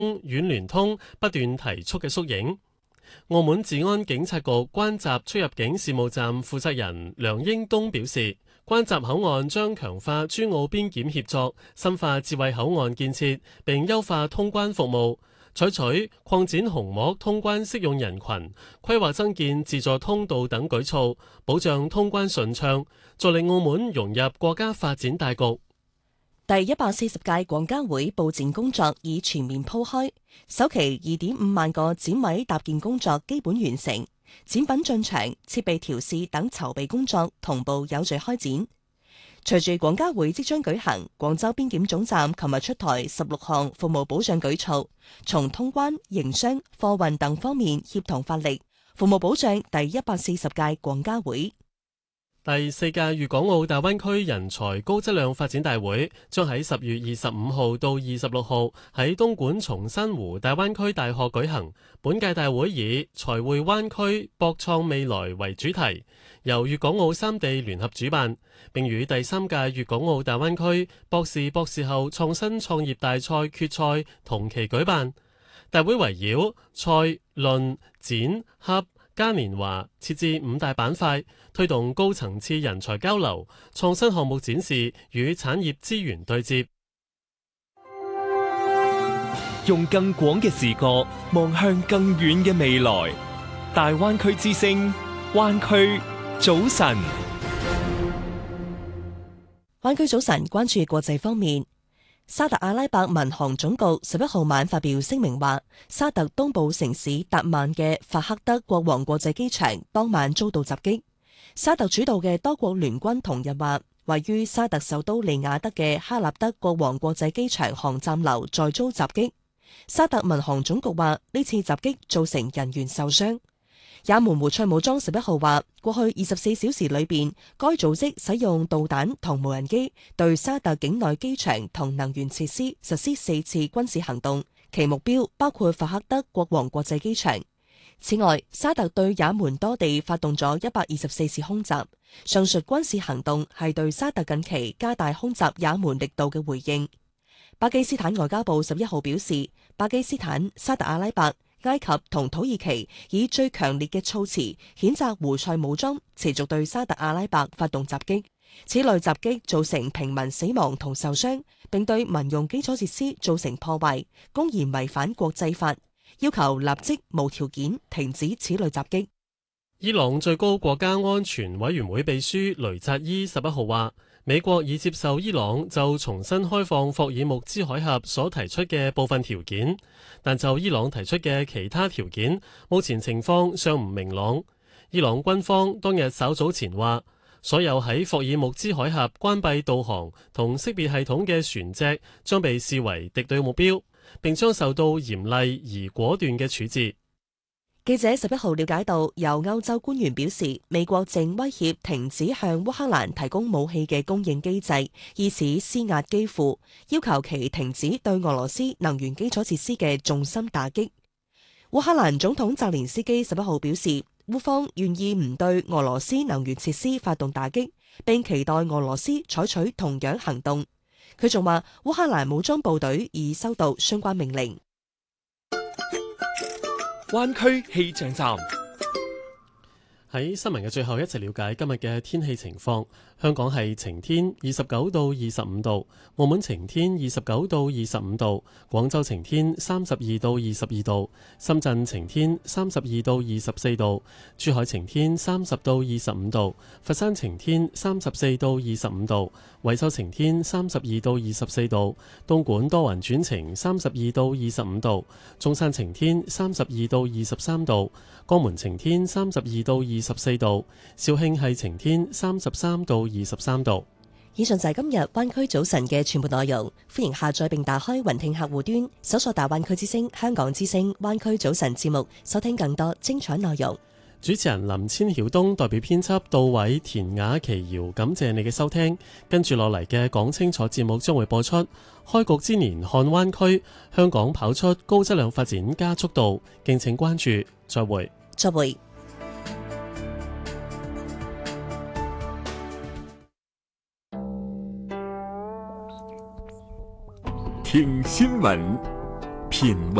軟聯通不斷提速嘅縮影。澳門治安警察局關閘出入境事務站負責人梁英東表示，關閘口岸將強化珠澳邊檢協作，深化智慧口岸建設，並優化通關服務，採取擴展虹膜通關適用人群、規劃增建自助通道等舉措，保障通關順暢，助力澳門融入國家發展大局。 第140屆廣交會佈展工作已全面鋪開，首期2.5萬個展位搭建工作基本完成，展品進場、設備調試等籌備工作同步有序開展。隨住廣交會即將舉行，廣州邊檢總站琴日出台16項服務保障舉措，從通關、營商、貨運等方面協同發力，服務保障第140屆廣交會。 第4屆粵港澳大灣區人才高質量發展大會將喺10月25號到26號喺東莞松山湖大灣區大學舉行。本屆大會以財匯灣區博創未來為主題，由粵港澳3地聯合主辦，並與第3屆粵港澳大灣區博士後創新創業大賽決賽同期舉辦。大會圍繞賽、論、展、洽、嘉年華設置5大板塊，推動高層次人才交流、創新項目展示與產業資源對接， 用更廣嘅視角望向更遠嘅未來。大灣區之聲，灣區早晨。 灣區早晨關注國際方面。沙特阿拉伯民航總局11號晚發表聲明話，沙特東部城市達曼嘅法克德國王國際機場當晚遭到襲擊。沙特主導嘅多國聯軍同日話，位於沙特首都利雅德嘅哈納德國王國際機場航站樓再遭襲擊。沙特民航總局話，呢次襲擊造成人員受傷。也門胡塞武裝11號話，過去24小時裏邊，該組織使用導彈同無人機對沙特境內機場同能源設施實施4次軍事行動，其目標包括法克德國王國際機場。此外，沙特對也門多地發動咗124次空襲，上述軍事行動係對沙特近期加大空襲也門力度嘅回應。巴基斯坦外交部11號表示，巴基斯坦、沙特阿拉伯、埃及同土耳其以最強烈嘅措辭譴責胡塞武裝持續對沙特阿拉伯發動襲擊，此類襲擊造成平民死亡同受傷，並對民用基礎設施造成破壞，公然違反國際法，要求立即無條件停止此類襲擊。 伊朗最高國家安全委員會秘書雷扎伊11號話，美國已接受伊朗就重新開放霍爾木茲海峽所提出嘅部分條件，但就伊朗提出嘅其他條件，目前情況尚唔明朗。伊朗軍方當日稍早前話，所有喺霍爾木茲海峽關閉導航同識別系統嘅船隻將被視為敵對目標，並將受到嚴厲而果斷嘅處置。 記者11號了解到，由歐洲官員表示，美國正威脅停止向烏克蘭提供武器嘅供應機制，以此施壓基輔，要求其停止對俄羅斯能源基礎設施嘅重心打擊。烏克蘭總統澤連斯基11號表示，烏方願意唔對俄羅斯能源設施發動打擊，並期待俄羅斯採取同樣行動。佢仲話，烏克蘭武裝部隊已收到相關命令。 灣區氣象站。 喺新聞嘅最後，一齊了解今日嘅天氣情況。香港係晴天，29到25度；澳門晴天，29到25度；廣州晴天，32到22度；深圳晴天，32到24度；珠海晴天，30到25度；佛山晴天，34到25度；惠州晴天，32到24度；東莞多雲轉晴，32到25度；中山晴天，32到23度；江門晴天，32到24度；肇慶係晴天，33到23度。 以上就係今日灣區早晨嘅全部內容。歡迎下載並打開雲聽客戶端，搜索大灣區之聲、香港之聲、灣區早晨節目，收聽更多精彩內容。 主持人林千曉東代表編輯杜偉、田雅琪瑤，感謝你嘅收聽。跟住落嚟嘅講清楚節目將會播出。開局之年看灣區，香港跑出高質量發展加速度，敬請關注。再會。 再會。 聽新聞， 品味。